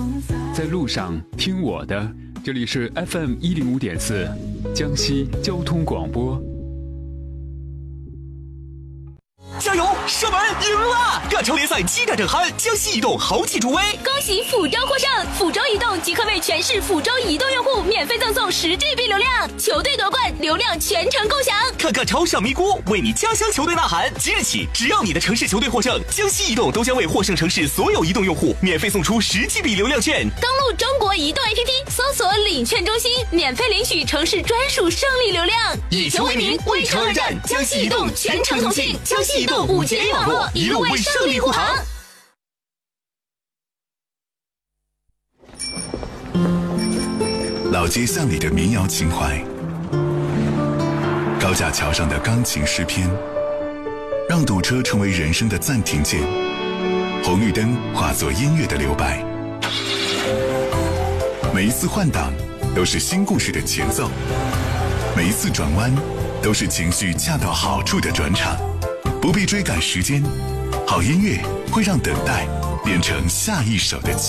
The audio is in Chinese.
在路上听我的，这里是 FM 105.4江西交通广播。 加油！射门赢了！港超联赛激战正酣，江西移动豪气助威， 恭喜福州获胜！福州移动即刻为全市福州移动用户免费赠送10GB 流量，球队夺冠，流量全程共享。 看看超上咪咕，为你家乡球队呐喊！即日起，只要你的城市球队获胜，江西移动都将为获胜城市所有移动用户免费送出10GB 流量券。 登录中国移动 APP， 搜索领券中心，免费领取城市专属胜利流量。 以球为名，为城而战，江西移动全程同庆，江西移动5节网络，一路为胜利护航。 老街巷里的民谣情怀，高架桥上的钢琴诗篇，让堵车成为人生的暂停键，红绿灯化作音乐的留白。每一次换挡都是新故事的前奏，每一次转弯都是情绪恰到好处的转场。不必追赶时间，好音乐会让等待变成下一首的